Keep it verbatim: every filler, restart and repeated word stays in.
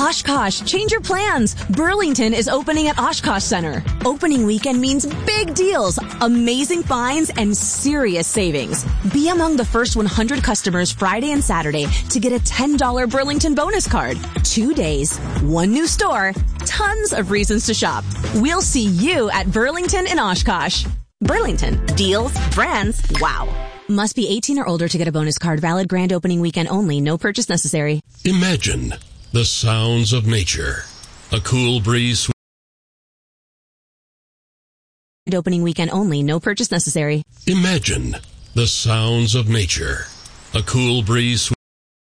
Oshkosh, change your plans. Burlington is opening at Oshkosh Center. Opening weekend means big deals, amazing finds, and serious savings. Be among the first one hundred customers Friday and Saturday to get a ten dollars Burlington bonus card. Two days, one new store, tons of reasons to shop. We'll see you at Burlington in Oshkosh. Burlington, deals, brands, wow. Must be eighteen or older to get a bonus card. Valid grand opening weekend only. No purchase necessary. Imagine the sounds of nature. A cool breeze. Opening weekend only. No purchase necessary. Imagine the sounds of nature. A cool breeze.